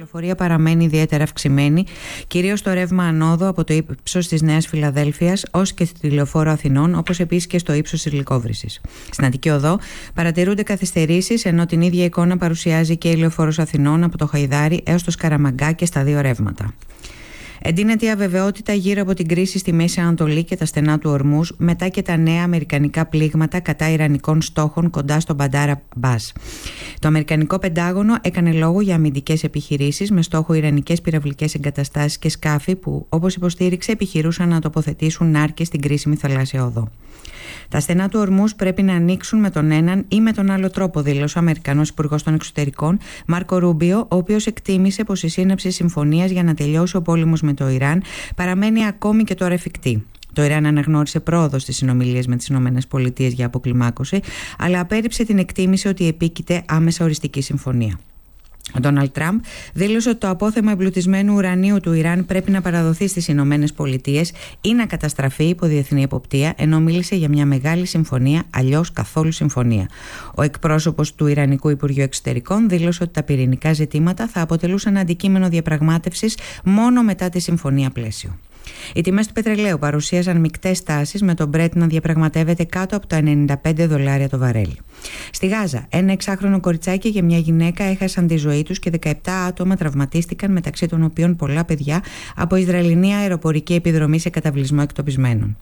κυκλοφορία παραμένει ιδιαίτερα αυξημένη, κυρίως στο ρεύμα ανόδου από το ύψος της Νέας Φιλαδέλφειας ως και στη Λεωφόρο Αθηνών, όπως επίσης και στο ύψος της Λυκόβρυσης. Στην Αττική Οδό παρατηρούνται καθυστερήσεις, ενώ την ίδια εικόνα παρουσιάζει και η Λεωφόρος Αθηνών από το Χαϊδάρι έως το Σκαραμαγκά και στα δύο ρεύματα. Εντείνεται η αβεβαιότητα γύρω από την κρίση στη Μέση Ανατολή και τα στενά του Ορμούζ, μετά και τα νέα αμερικανικά πλήγματα κατά ιρανικών στόχων κοντά στον Μπαντάρ Αμπάς. Το αμερικανικό Πεντάγωνο έκανε λόγο για αμυντικές επιχειρήσεις με στόχο ιρανικές πυραυλικές εγκαταστάσεις και σκάφη που, όπως υποστήριξε, επιχειρούσαν να τοποθετήσουν νάρκες στην κρίσιμη θαλάσσια οδό. Τα στενά του Ορμούζ πρέπει να ανοίξουν με τον έναν ή με τον άλλο τρόπο, δήλωσε ο Αμερικανός Υπουργός των Εξωτερικών Μάρκο Ρούμπιο, ο οποίος εκτίμησε πως η σύναψη συμφωνίας για να τελειώσει ο πόλεμος με το Ιράν παραμένει ακόμη και τώρα εφικτή. Το Ιράν αναγνώρισε πρόοδο στις συνομιλίες με τις ΗΠΑ για αποκλιμάκωση, αλλά απέρριψε την εκτίμηση ότι επίκειται άμεσα οριστική συμφωνία. Ο Ντόναλντ Τραμπ δήλωσε ότι το απόθεμα εμπλουτισμένου ουρανίου του Ιράν πρέπει να παραδοθεί στις Ηνωμένες Πολιτείες ή να καταστραφεί υπό διεθνή εποπτεία, ενώ μίλησε για μια μεγάλη συμφωνία, αλλιώς καθόλου συμφωνία. Ο εκπρόσωπος του Ιρανικού Υπουργείου Εξωτερικών δήλωσε ότι τα πυρηνικά ζητήματα θα αποτελούσαν αντικείμενο διαπραγμάτευσης μόνο μετά τη συμφωνία πλαίσιο. Οι τιμές του πετρελαίου παρουσίαζαν μεικτές τάσεις, με τον Brent να διαπραγματεύεται κάτω από τα $95 το βαρέλι. Στη Γάζα, ένα 6χρονο κοριτσάκι και μια γυναίκα έχασαν τη ζωή τους και 17 άτομα τραυματίστηκαν, μεταξύ των οποίων πολλά παιδιά, από Ισραηλινή αεροπορική επιδρομή σε καταβλισμό εκτοπισμένων.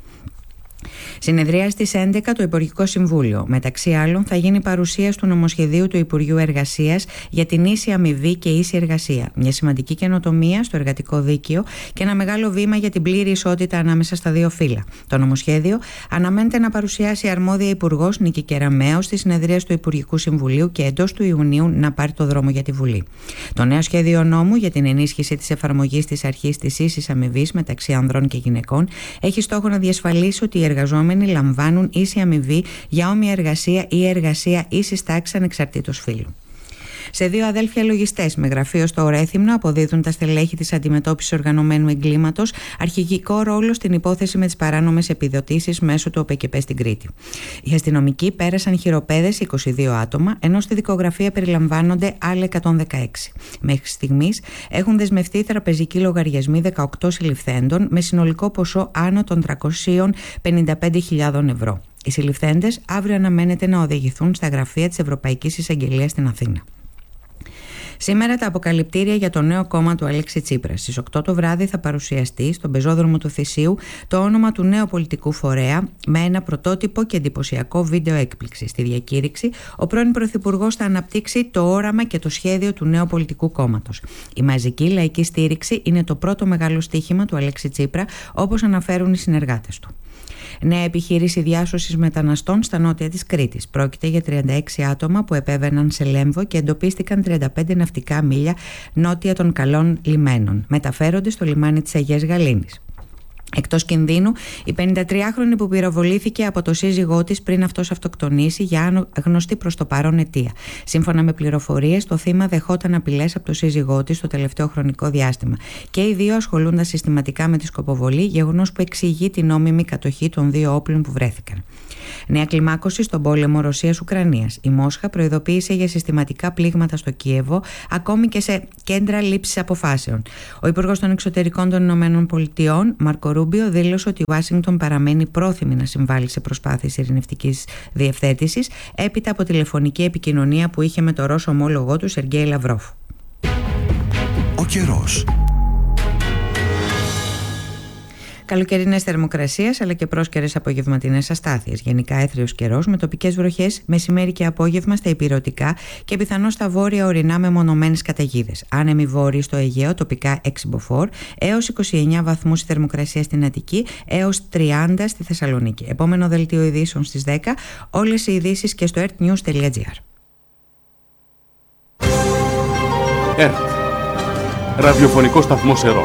Συνεδρία στις 11 το Υπουργικό Συμβούλιο. Μεταξύ άλλων, θα γίνει παρουσίαση του νομοσχεδίου του Υπουργείου Εργασίας για την ίση αμοιβή και ίση εργασία. Μια σημαντική καινοτομία στο εργατικό δίκαιο και ένα μεγάλο βήμα για την πλήρη ισότητα ανάμεσα στα δύο φύλλα. Το νομοσχέδιο αναμένεται να παρουσιάσει η αρμόδια Υπουργός Νίκη Κεραμέως στη συνεδρία του Υπουργικού Συμβουλίου και εντός του Ιουνίου να πάρει το δρόμο για τη Βουλή. Το νέο σχέδιο νόμου για την ενίσχυση της εφαρμογής της αρχής της ίσης αμοιβής μεταξύ ανδρών και γυναικών έχει στόχο να διασφαλίσει ότι οι εργαζόμενοι λαμβάνουν ίση αμοιβή για όμοια εργασία ή εργασία ίσης τάξης ανεξαρτήτως φύλου. Σε δύο αδέλφια λογιστές με γραφείο στο Ορέθυμνο αποδίδουν τα στελέχη της αντιμετώπισης οργανωμένου εγκλήματος αρχηγικό ρόλο στην υπόθεση με τις παράνομες επιδοτήσεις μέσω του ΟΠΕΚΕΠΕ στην Κρήτη. Οι αστυνομικοί πέρασαν χειροπέδες 22 άτομα, ενώ στη δικογραφία περιλαμβάνονται άλλα 116. Μέχρι στιγμής έχουν δεσμευτεί τραπεζικοί λογαριασμοί 18 συλληφθέντων με συνολικό ποσό άνω των 355.000 ευρώ. Οι συλληφθέντες αύριο αναμένεται να οδηγηθούν στα γραφεία της Ευρωπαϊκής Εισαγγελίας στην Αθήνα. Σήμερα τα αποκαλυπτήρια για το νέο κόμμα του Αλέξη Τσίπρα. Στις 8 το βράδυ θα παρουσιαστεί στον πεζόδρομο του Θησίου το όνομα του νέου πολιτικού φορέα με ένα πρωτότυπο και εντυπωσιακό βίντεο έκπληξη. Στη διακήρυξη, ο πρώην Πρωθυπουργός θα αναπτύξει το όραμα και το σχέδιο του νέου πολιτικού κόμματος. Η μαζική λαϊκή στήριξη είναι το πρώτο μεγάλο στοίχημα του Αλέξη Τσίπρα, όπως αναφέρουν οι συνεργάτες του. Νέα επιχείρηση διάσωσης μεταναστών στα νότια της Κρήτης. Πρόκειται για 36 άτομα που επέβαιναν σε Λέμβο και εντοπίστηκαν 35 ναυτικά μίλια νότια των καλών λιμένων. Μεταφέρονται στο λιμάνι της Αγίας Γαλήνης. Εκτός κινδύνου, η 53χρονη που πυροβολήθηκε από το σύζυγό της πριν αυτός αυτοκτονήσει για άγνωστη προς το παρόν αιτία. Σύμφωνα με πληροφορίες, το θύμα δεχόταν απειλές από το σύζυγό της το τελευταίο χρονικό διάστημα. Και οι δύο ασχολούνταν συστηματικά με τη σκοποβολή, γεγονός που εξηγεί την νόμιμη κατοχή των δύο όπλων που βρέθηκαν. Νέα κλιμάκωση στον πόλεμο Ρωσίας-Ουκρανίας. Η Μόσχα προειδοποίησε για συστηματικά πλήγματα στο Κίεβο, ακόμη και σε κέντρα λήψης αποφάσεων. Ο Υπουργός των Εξωτερικών των ΗΠΑ, Μάρκο Ρούμπιο, δήλωσε ότι η Ουάσιγκτον παραμένει πρόθυμη να συμβάλλει σε προσπάθειες ειρηνευτικής διευθέτησης, έπειτα από τηλεφωνική επικοινωνία που είχε με τον Ρώσο ομόλογό του Σεργέη Λαυρόφ. Ο καιρός. Καλοκαιρινές θερμοκρασίες αλλά και πρόσκαιρες απογευματινές αστάθειες. Γενικά έθριος καιρός με τοπικές βροχές μεσημέρι και απόγευμα στα ηπειρωτικά και πιθανώς στα βόρεια ορεινά με μονομένες καταιγίδες. Άνεμοι βόρειοι στο Αιγαίο, τοπικά 6 μποφόρ, έως 29 βαθμούς η θερμοκρασία στην Αττική, έως 30 στη Θεσσαλονίκη. Επόμενο δελτίο ειδήσεων στις 10, όλες οι ειδήσεις και στο ertnews.gr. ΕΡΤ, ραδιοφωνικό σταθμό Σερών.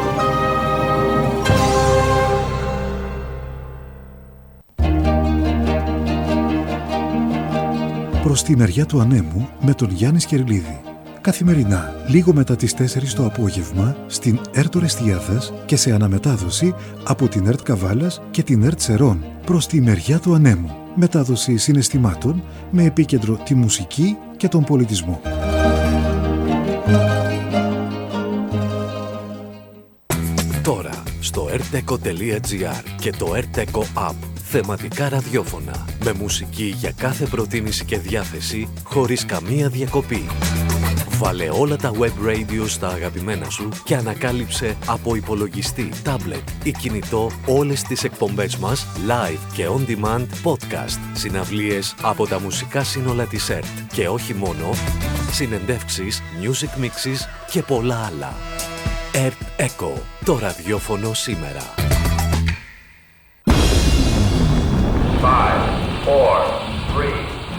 Προς τη μεριά του ανέμου με τον Γιάννη Σκερλίδη. Καθημερινά, λίγο μετά τις 4 το απόγευμα, στην ΕΡΤ Ορεστιάδας και σε αναμετάδοση από την ΕΡΤ Καβάλας και την ΕΡΤ Σερών. Προς τη μεριά του ανέμου. Μετάδοση συναισθημάτων με επίκεντρο τη μουσική και τον πολιτισμό. rteco.gr και το rteco app. Θεματικά ραδιόφωνα, με μουσική για κάθε προτίμηση και διάθεση, χωρίς καμία διακοπή. Βάλε όλα τα web radio στα αγαπημένα σου και ανακάλυψε από υπολογιστή, tablet ή κινητό όλες τις εκπομπές μας live και on demand podcast, συναυλίες από τα μουσικά σύνολα της ΕΡΤ και όχι μόνο, συνεντεύξεις, music mixes και πολλά άλλα. ΕΡΤ Echo, το ραδιόφωνο σήμερα. 5, 4, 3,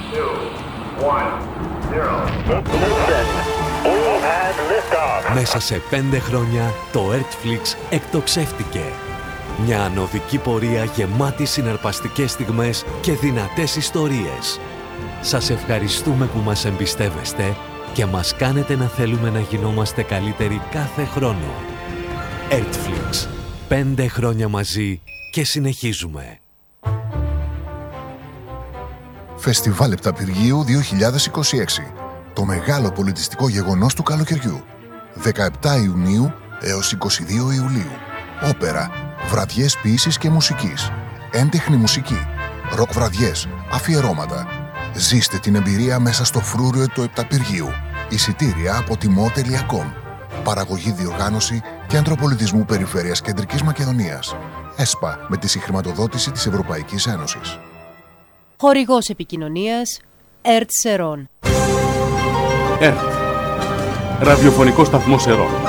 2, 1, 0. Μέσα σε 5 χρόνια το Ertflix εκτοξεύτηκε. Μια ανωδική πορεία γεμάτη συναρπαστικές στιγμές και δυνατές ιστορίες. Σας ευχαριστούμε που μας εμπιστεύεστε και μας κάνετε να θέλουμε να γινόμαστε καλύτεροι κάθε χρόνο. Ertflix. 5 χρόνια μαζί και συνεχίζουμε. Φεστιβάλ Επταπηργίου 2026. Το μεγάλο πολιτιστικό γεγονός του καλοκαιριού. 17 Ιουνίου έως 22 Ιουλίου. Όπερα, βραδιές ποίησης και μουσικής, έντεχνη μουσική, ροκ βραδιές, αφιερώματα. Ζήστε την εμπειρία μέσα στο φρούριο του Επταπηργίου. Εισιτήρια από timo.com. Παραγωγή, διοργάνωση και ανθρωπολιτισμού Περιφέρειας Κεντρικής Μακεδονίας. ΕΣΠΑ, με τη συγχρηματοδότηση της Ευρωπαϊκής Ένωσης. Χορηγός επικοινωνίας ΕΡΤ Σερών. ΕΡΤ. Ραδιοφωνικό σταθμό Σερών.